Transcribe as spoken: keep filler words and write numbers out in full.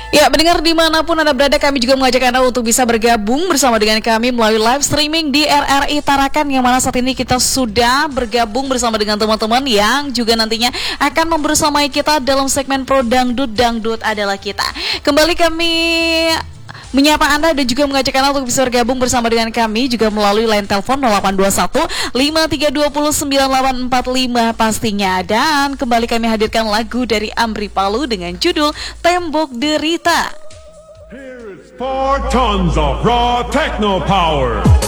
Ya, mendengar dimanapun Anda berada, kami juga mengajak Anda untuk bisa bergabung bersama dengan kami melalui live streaming di R R I Tarakan, yang mana saat ini kita sudah bergabung bersama dengan teman-teman yang juga nantinya akan membersamai kita dalam segmen Pro Dangdut, Dangdut adalah kita. Kembali kami menyapa Anda dan juga mengajak Anda untuk bisa bergabung bersama dengan kami juga melalui line telepon nol delapan dua satu lima tiga dua nol sembilan delapan empat lima pastinya. Dan kembali kami hadirkan lagu dari Amri Palu dengan judul Tembok Derita. Here's four tons of raw techno power.